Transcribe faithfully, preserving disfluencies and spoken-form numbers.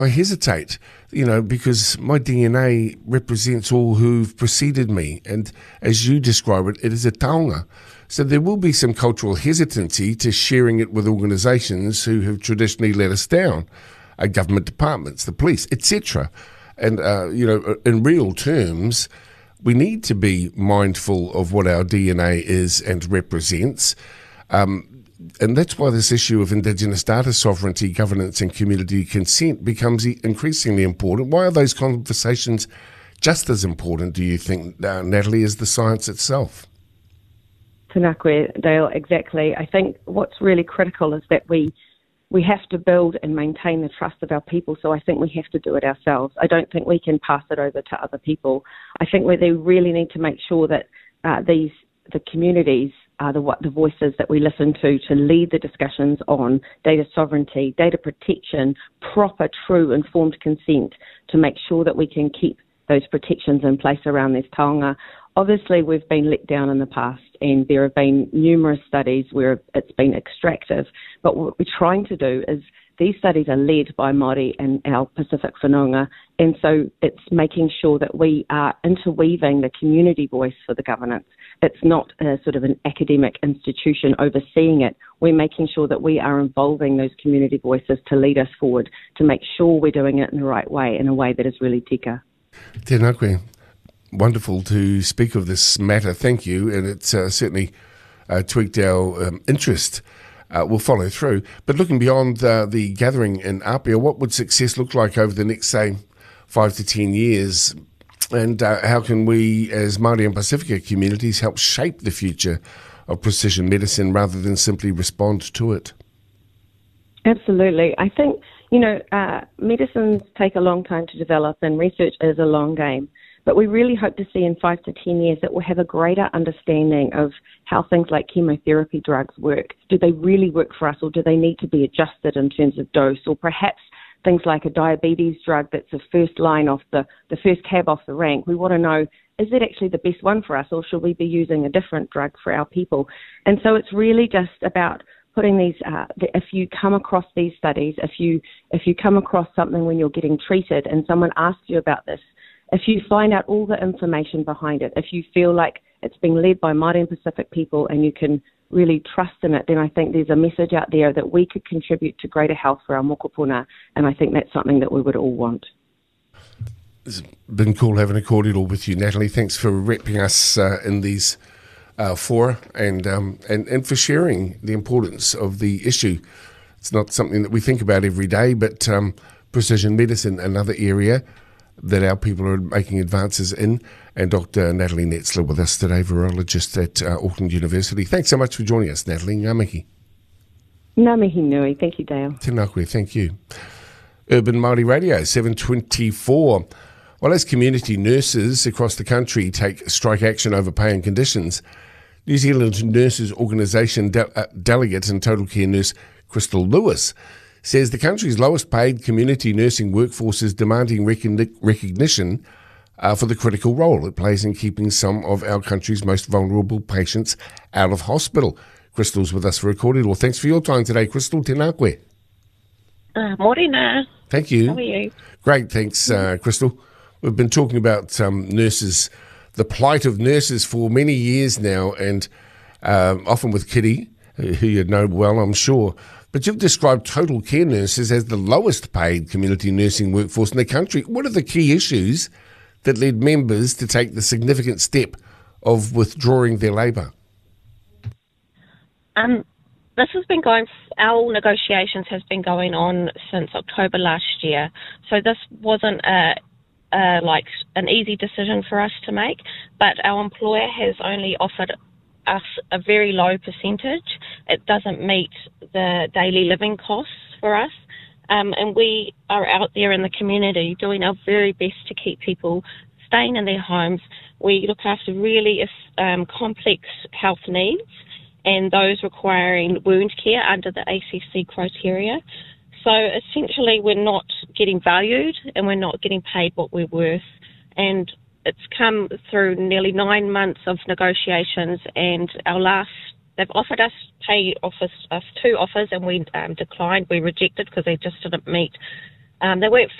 I hesitate, you know, because my D N A represents all who've preceded me. And as you describe it, it is a taonga. So there will be some cultural hesitancy to sharing it with organisations who have traditionally let us down, uh, government departments, the police, et cetera. And, uh, you know, in real terms, we need to be mindful of what our D N A is and represents. Um, And that's why this issue of Indigenous data sovereignty, governance and community consent becomes increasingly important. Why are those conversations just as important, do you think, uh, Natalie, as the science itself? Tēnā koe, Dale, exactly. I think what's really critical is that we we have to build and maintain the trust of our people, so I think we have to do it ourselves. I don't think we can pass it over to other people. I think we they really need to make sure that uh, these the communities are the, what, the voices that we listen to to lead the discussions on data sovereignty, data protection, proper, true, informed consent to make sure that we can keep those protections in place around this taonga. Obviously, we've been let down in the past, and there have been numerous studies where it's been extractive. But what we're trying to do is these studies are led by Māori and our Pacific whanaunga, and so it's making sure that we are interweaving the community voice for the governance. It's not a sort of an academic institution overseeing it. We're making sure that we are involving those community voices to lead us forward, to make sure we're doing it in the right way, in a way that is really tika. Tēnā koe. Wonderful to speak of this matter. Thank you. And it's uh, certainly uh, tweaked our um, interest. Uh, we'll follow through. But looking beyond uh, the gathering in Apia, what would success look like over the next, say, five to ten years? And uh, how can we, as Māori and Pasifika communities, help shape the future of precision medicine rather than simply respond to it? Absolutely. I think, you know, uh, medicines take a long time to develop, and research is a long game. But we really hope to see in five to ten years that we'll have a greater understanding of how things like chemotherapy drugs work. Do they really work for us, or do they need to be adjusted in terms of dose? Or perhaps things like a diabetes drug that's the first line off the, the first cab off the rank. We want to know, is it actually the best one for us, or should we be using a different drug for our people? And so it's really just about putting these, uh, if you come across these studies, if you if you come across something when you're getting treated and someone asks you about this, if you find out all the information behind it, if you feel like it's being led by Māori and Pacific people and you can really trust in it, then I think there's a message out there that we could contribute to greater health for our mokopuna, and I think that's something that we would all want. It's been cool having a cordial with you, Natalie. Thanks for repping us uh, in these uh, fora and, um, and, and for sharing the importance of the issue. It's not something that we think about every day, but um, precision medicine, another area that our people are making advances in. And Doctor Natalie Netzler with us today, virologist at uh, Auckland University. Thanks so much for joining us, Natalie. Ngā mihi. Ngā mihi nui. Thank you, Dale. Tēnā koe, thank you. Urban Māori Radio, seven twenty-four. Well, as community nurses across the country take strike action over pay and conditions, New Zealand Nurses Organisation de- uh, delegate and total care nurse Crystal Lewis says the country's lowest paid community nursing workforce is demanding recogni- recognition uh, for the critical role it plays in keeping some of our country's most vulnerable patients out of hospital. Crystal's with us for recording. Well, thanks for your time today, Crystal. Tēnā koe. Uh, morena. Thank you. How are you? Great, thanks, uh, Crystal. We've been talking about um, nurses, the plight of nurses for many years now, and um, often with Kitty, who you know well, I'm sure. But you've described total care nurses as the lowest paid community nursing workforce in the country. What are the key issues that led members to take the significant step of withdrawing their labour? Um, this has been going, our negotiations has been going on since October last year. So this wasn't a, a, like an easy decision for us to make, but our employer has only offered us a very low percentage. It doesn't meet the daily living costs for us. Um, and we are out there in the community doing our very best to keep people staying in their homes. We look after really um, complex health needs and those requiring wound care under the A C C criteria. So essentially we're not getting valued and we're not getting paid what we're worth. And it's come through nearly nine months of negotiations, and our last, they've offered us pay offers, us two offers, and we um, declined. We rejected because they just didn't meet Um, they weren't